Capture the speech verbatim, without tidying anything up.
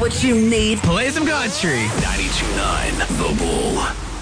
what you need. Play some country. ninety-two point nine The Bull.